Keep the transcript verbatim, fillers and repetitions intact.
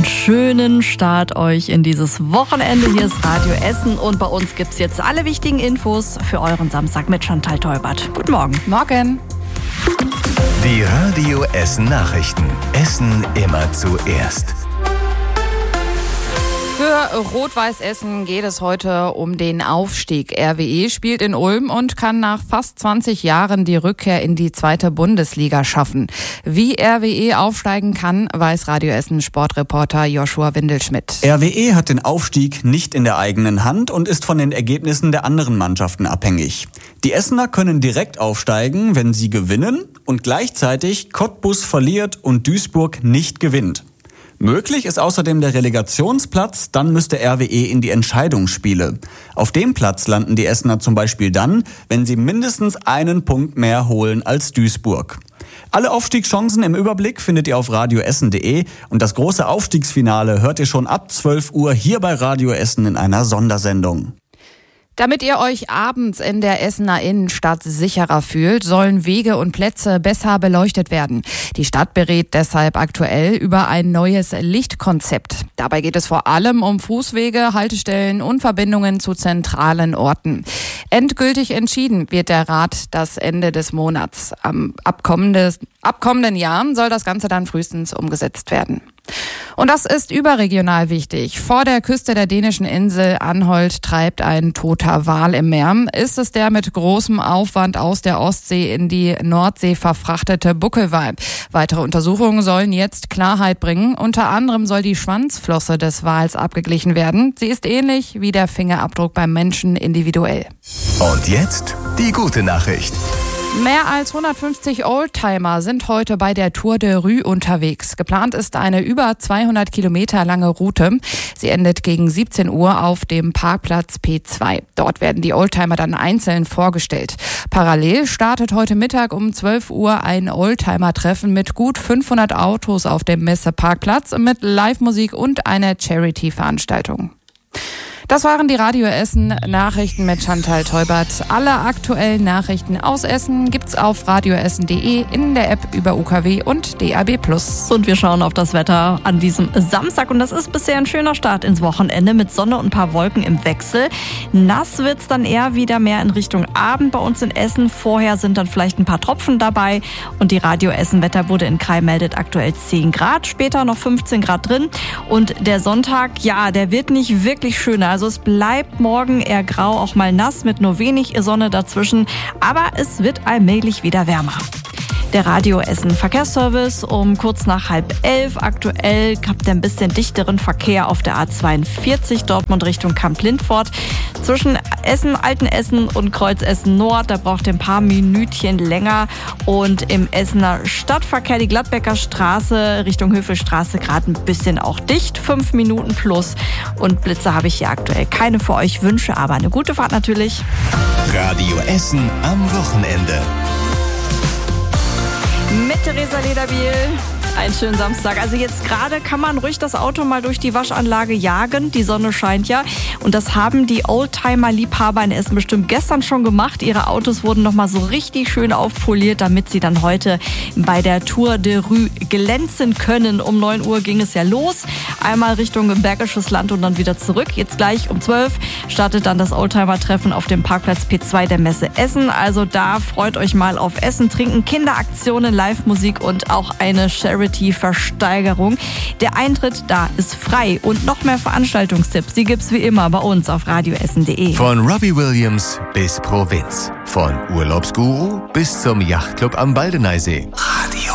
schönen Start euch in dieses Wochenende. Hier ist Radio Essen und bei uns gibt es jetzt alle wichtigen Infos für euren Samstag mit Chantal Teubert. Guten Morgen. Morgen. Die Radio Essen Nachrichten. Essen immer zuerst. Für Rot-Weiß Essen geht es heute um den Aufstieg. R W E spielt in Ulm und kann nach fast zwanzig Jahren die Rückkehr in die zweite Bundesliga schaffen. Wie R W E aufsteigen kann, weiß Radio Essen Sportreporter Joshua Windelschmidt. R W E hat den Aufstieg nicht in der eigenen Hand und ist von den Ergebnissen der anderen Mannschaften abhängig. Die Essener können direkt aufsteigen, wenn sie gewinnen und gleichzeitig Cottbus verliert und Duisburg nicht gewinnt. Möglich ist außerdem der Relegationsplatz, dann müsste R W E in die Entscheidungsspiele. Auf dem Platz landen die Essener zum Beispiel dann, wenn sie mindestens einen Punkt mehr holen als Duisburg. Alle Aufstiegschancen im Überblick findet ihr auf radioessen punkt de und das große Aufstiegsfinale hört ihr schon ab zwölf Uhr hier bei Radio Essen in einer Sondersendung. Damit ihr euch abends in der Essener Innenstadt sicherer fühlt, sollen Wege und Plätze besser beleuchtet werden. Die Stadt berät deshalb aktuell über ein neues Lichtkonzept. Dabei geht es vor allem um Fußwege, Haltestellen und Verbindungen zu zentralen Orten. Endgültig entschieden wird der Rat das Ende des Monats. Am abkommendes, abkommenden Jahren soll das Ganze dann frühestens umgesetzt werden. Und das ist überregional wichtig. Vor der Küste der dänischen Insel Anholt treibt ein toter Wal im Meer. Ist es der mit großem Aufwand aus der Ostsee in die Nordsee verfrachtete Buckelwal? Weitere Untersuchungen sollen jetzt Klarheit bringen. Unter anderem soll die Schwanzflosse des Wals abgeglichen werden. Sie ist ähnlich wie der Fingerabdruck beim Menschen individuell. Und jetzt die gute Nachricht. Mehr als hundertfünfzig Oldtimer sind heute bei der Tour de Rue unterwegs. Geplant ist eine über zweihundert Kilometer lange Route. Sie endet gegen siebzehn Uhr auf dem Parkplatz P zwei. Dort werden die Oldtimer dann einzeln vorgestellt. Parallel startet heute Mittag um zwölf Uhr ein Oldtimer-Treffen mit gut fünfhundert Autos auf dem Messeparkplatz mit Live-Musik und einer Charity-Veranstaltung. Das waren die Radio Essen Nachrichten mit Chantal Teubert. Alle aktuellen Nachrichten aus Essen gibt's auf radioessen punkt de, in der App über U K W und D A B plus. Und wir schauen auf das Wetter an diesem Samstag. Und das ist bisher ein schöner Start ins Wochenende mit Sonne und ein paar Wolken im Wechsel. Nass wird's dann eher wieder mehr in Richtung Abend bei uns in Essen. Vorher sind dann vielleicht ein paar Tropfen dabei. Und die Radio Essen Wetterbude in Krai meldet aktuell zehn Grad. Später noch fünfzehn Grad drin. Und der Sonntag, ja, der wird nicht wirklich schöner. Also es bleibt morgen eher grau, auch mal nass mit nur wenig Sonne dazwischen. Aber es wird allmählich wieder wärmer. Der Radio Essen Verkehrsservice um kurz nach halb elf. Aktuell habt ihr ein bisschen dichteren Verkehr auf der A zweiundvierzig Dortmund Richtung Kamp-Lindfort. Zwischen Essen, Altenessen und Kreuzessen Nord, da braucht ihr ein paar Minütchen länger. Und im Essener Stadtverkehr die Gladbecker Straße Richtung Höfelstraße gerade ein bisschen auch dicht. Fünf Minuten plus. Und Blitze habe ich hier aktuell keine für euch. Wünsche aber eine gute Fahrt natürlich. Radio Essen am Wochenende. Mit Theresa Lederbiel. Einen schönen Samstag. Also jetzt gerade kann man ruhig das Auto mal durch die Waschanlage jagen. Die Sonne scheint ja. Und das haben die Oldtimer-Liebhaber in Essen bestimmt gestern schon gemacht. Ihre Autos wurden nochmal so richtig schön aufpoliert, damit sie dann heute bei der Tour de Rue glänzen können. Um neun Uhr ging es ja los. Einmal Richtung Bergisches Land und dann wieder zurück. Jetzt gleich um zwölf startet dann das Oldtimer-Treffen auf dem Parkplatz P zwei der Messe Essen. Also da freut euch mal auf Essen, Trinken, Kinderaktionen, Live-Musik und auch eine Charity-Versteigerung. Der Eintritt da ist frei und noch mehr Veranstaltungstipps, die gibt's wie immer bei uns auf radioessen punkt de. Von Robbie Williams bis Provinz. Von Urlaubsguru bis zum Yachtclub am Baldeneysee.